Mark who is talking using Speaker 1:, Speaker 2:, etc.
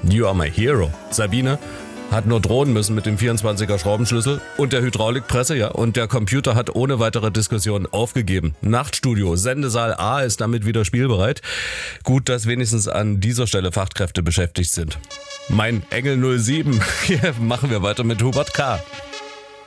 Speaker 1: You are my hero. Sabine hat nur drohen müssen mit dem 24er Schraubenschlüssel und der Hydraulikpresse, ja, und der Computer hat ohne weitere Diskussion aufgegeben. Nachtstudio, Sendesaal A ist damit wieder spielbereit. Gut, dass wenigstens an dieser Stelle Fachkräfte beschäftigt sind. Mein Engel 07, hier machen wir weiter mit Hubert K.